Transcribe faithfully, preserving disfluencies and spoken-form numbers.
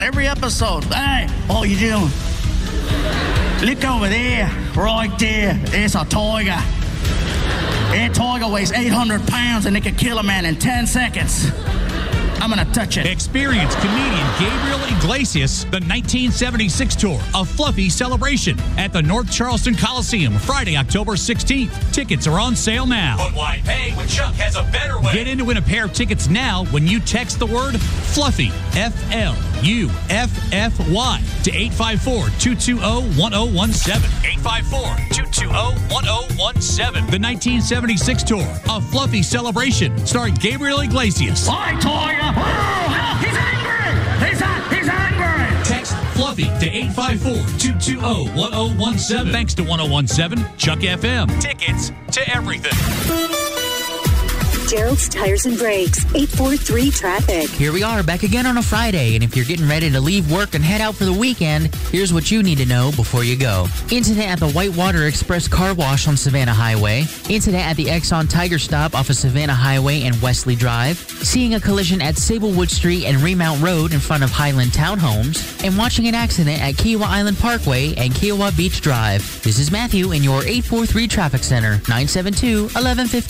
Every episode. Hey, what you doing? Look over there, right there. There's a tiger. That tiger weighs eight hundred pounds and it can kill a man in ten seconds. I'm going to touch it. Experience comedian Gabriel Iglesias, the nineteen seventy-six tour, A Fluffy Celebration, at the North Charleston Coliseum, Friday, October sixteenth. Tickets are on sale now. But why pay when Chuck has a better way? Get in to win a pair of tickets now when you text the word FLUFFY, F L U F F Y, to eight five four, two two zero, one zero one seven. eight five four, two two zero, one zero one seven. The nineteen seventy-six tour, A Fluffy Celebration, starring Gabriel Iglesias. Hi, tiger. Oh, he's angry! He's, a- he's angry! Text FLUFFY to eight five four, two two zero, one zero one seven. Thanks to one zero one seven Chuck F M. Tickets to everything. Gerald's Tires and Brakes, eight four three traffic. Here we are, back again on a Friday, and if you're getting ready to leave work and head out for the weekend, here's what you need to know before you go. Incident at the Whitewater Express Car Wash on Savannah Highway. Incident at the Exxon Tiger Stop off of Savannah Highway and Wesley Drive. Seeing a collision at Sablewood Street and Remount Road in front of Highland Townhomes. And watching an accident at Kiowa Island Parkway and Kiowa Beach Drive. This is Matthew in your eight four three Traffic Center, nine seven two, one one five